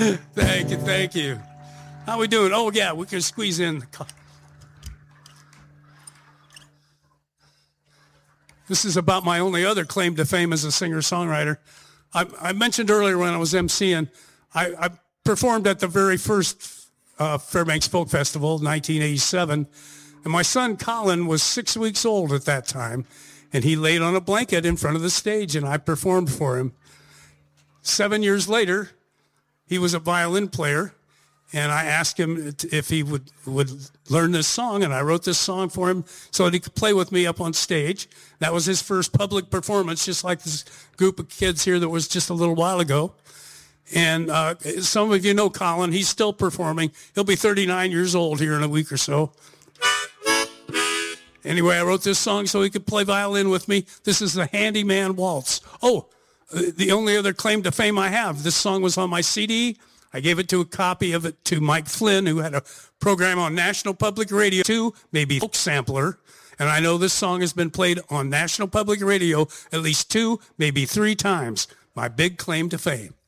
Thank you, thank you. How we doing? Oh, yeah, we can squeeze in. This is about my only other claim to fame as a singer-songwriter. I mentioned earlier when I was emceeing, I performed at the very first Fairbanks Folk Festival, 1987, and my son Colin was 6 weeks old at that time, and he laid on a blanket in front of the stage, and I performed for him. 7 years later, he was a violin player, and I asked him if he would learn this song, and I wrote this song for him so that he could play with me up on stage. That was his first public performance, just like this group of kids here that was just a little while ago. And some of you know Colin. He's still performing. He'll be 39 years old here in a week or so. Anyway, I wrote this song so he could play violin with me. This is the Handyman Waltz. Oh, the only other claim to fame I have, this song was on my CD. I gave a copy of it to Mike Flynn, who had a program on National Public Radio 2, maybe Folk Sampler. And I know this song has been played on National Public Radio at least 2, maybe 3 times. My big claim to fame.